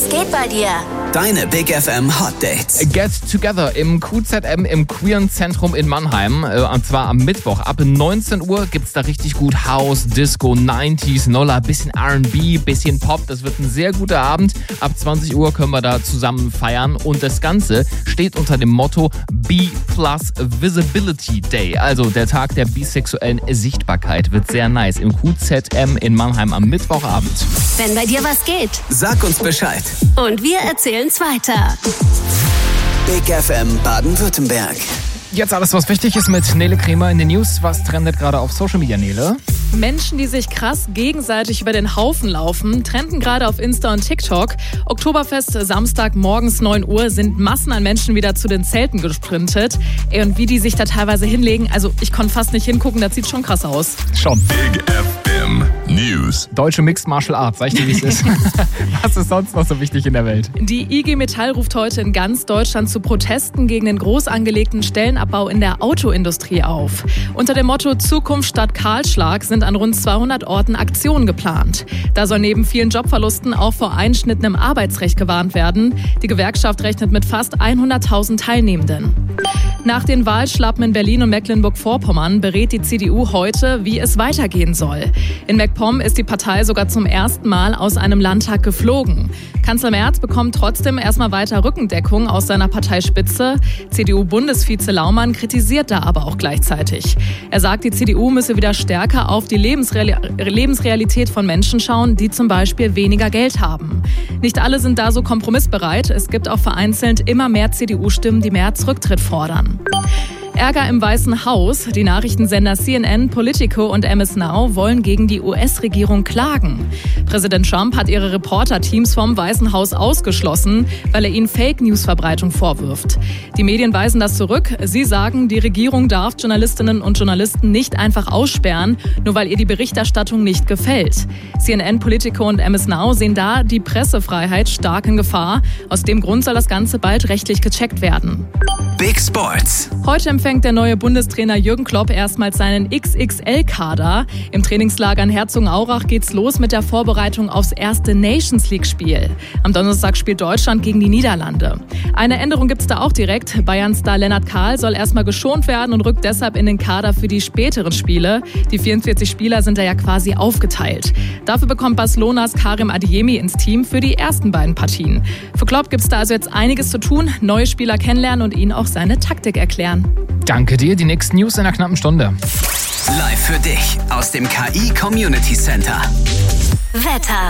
Was geht bei dir? Deine Big FM Hot Dates. Get Together im QZM im Queeren Zentrum in Mannheim. Und zwar am Mittwoch. Ab 19 Uhr gibt's da richtig gut House, Disco, 90s, Noller, bisschen R&B, bisschen Pop. Das wird ein sehr guter Abend. Ab 20 Uhr können wir da zusammen feiern. Und das Ganze steht unter dem Motto B+ Visibility Day. Also der Tag der bisexuellen Sichtbarkeit. Wird sehr nice im QZM in Mannheim am Mittwochabend. Wenn bei dir was geht. Sag uns Bescheid. Und wir erzählen's weiter. Big FM Baden-Württemberg. Jetzt alles, was wichtig ist mit Nele Kremer in den News. Was trendet gerade auf Social Media, Nele? Menschen, die sich krass gegenseitig über den Haufen laufen, trenden gerade auf Insta und TikTok. Oktoberfest Samstag morgens 9 Uhr sind Massen an Menschen wieder zu den Zelten gesprintet. Und wie die sich da teilweise hinlegen, also ich konnte fast nicht hingucken, das sieht schon krass aus. Schon. Big FM News. Deutsche Mixed Martial Arts, sag ich dir, wie es ist. Was ist sonst noch so wichtig in der Welt? Die IG Metall ruft heute in ganz Deutschland zu Protesten gegen den groß angelegten Stellenabbau in der Autoindustrie auf. Unter dem Motto Zukunft statt Kahlschlag sind an rund 200 Orten Aktionen geplant. Da soll neben vielen Jobverlusten auch vor Einschnitten im Arbeitsrecht gewarnt werden. Die Gewerkschaft rechnet mit fast 100.000 Teilnehmenden. Nach den Wahlschlappen in Berlin und Mecklenburg-Vorpommern berät die CDU heute, wie es weitergehen soll. In MacPom ist die Partei sogar zum ersten Mal aus einem Landtag geflogen. Kanzler Merz bekommt trotzdem erstmal weiter Rückendeckung aus seiner Parteispitze. CDU-Bundesvize Laumann kritisiert da aber auch gleichzeitig. Er sagt, die CDU müsse wieder stärker auf die Lebensrealität von Menschen schauen, die zum Beispiel weniger Geld haben. Nicht alle sind da so kompromissbereit. Es gibt auch vereinzelt immer mehr CDU-Stimmen, die Merz Rücktritt fordern. Ärger im Weißen Haus. Die Nachrichtensender CNN, Politico und MS Now wollen gegen die US-Regierung klagen. Präsident Trump hat ihre Reporterteams vom Weißen Haus ausgeschlossen, weil er ihnen Fake-News-Verbreitung vorwirft. Die Medien weisen das zurück. Sie sagen, die Regierung darf Journalistinnen und Journalisten nicht einfach aussperren, nur weil ihr die Berichterstattung nicht gefällt. CNN, Politico und MS Now sehen da die Pressefreiheit stark in Gefahr. Aus dem Grund soll das Ganze bald rechtlich gecheckt werden. Big Sports. Heute empfängt der neue Bundestrainer Jürgen Klopp erstmals seinen XXL-Kader. Im Trainingslager in Herzogenaurach geht's los mit der Vorbereitung aufs erste Nations-League-Spiel. Am Donnerstag spielt Deutschland gegen die Niederlande. Eine Änderung gibt's da auch direkt. Bayern-Star Lennart Kahl soll erstmal geschont werden und rückt deshalb in den Kader für die späteren Spiele. Die 44 Spieler sind da ja quasi aufgeteilt. Dafür bekommt Barcelonas Karim Adeyemi ins Team für die ersten beiden Partien. Für Klopp gibt's da also jetzt einiges zu tun, neue Spieler kennenlernen und ihnen auch seine Taktik erklären. Danke dir. Die nächsten News in einer knappen Stunde. Live für dich aus dem KI Community Center. Wetter.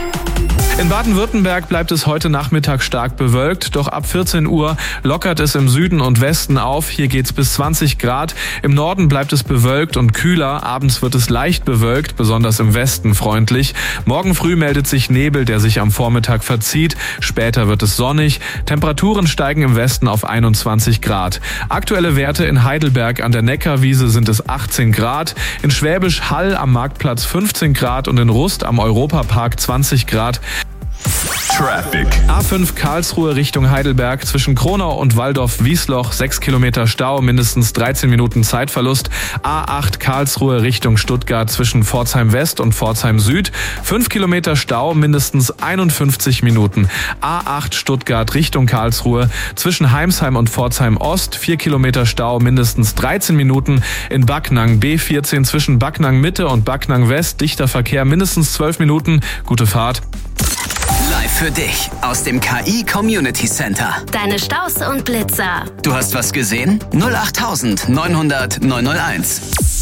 In Baden-Württemberg bleibt es heute Nachmittag stark bewölkt, doch ab 14 Uhr lockert es im Süden und Westen auf. Hier geht's bis 20 Grad. Im Norden bleibt es bewölkt und kühler. Abends wird es leicht bewölkt, besonders im Westen freundlich. Morgen früh meldet sich Nebel, der sich am Vormittag verzieht. Später wird es sonnig. Temperaturen steigen im Westen auf 21 Grad. Aktuelle Werte in Heidelberg an der Neckarwiese sind es 18 Grad. In Schwäbisch Hall am Marktplatz 15 Grad und in Rust am Europapark 20 Grad. Traffic. A5 Karlsruhe Richtung Heidelberg zwischen Kronau und Waldorf-Wiesloch 6 Kilometer Stau, mindestens 13 Minuten Zeitverlust. A8 Karlsruhe Richtung Stuttgart zwischen Pforzheim West und Pforzheim Süd 5 Kilometer Stau, mindestens 51 Minuten. A8 Stuttgart Richtung Karlsruhe zwischen Heimsheim und Pforzheim Ost 4 Kilometer Stau, mindestens 13 Minuten. In Backnang B14 zwischen Backnang Mitte und Backnang West dichter Verkehr, mindestens 12 Minuten. Gute Fahrt. Live für dich aus dem KI Community Center. Deine Staus und Blitzer. Du hast was gesehen? 08900 901.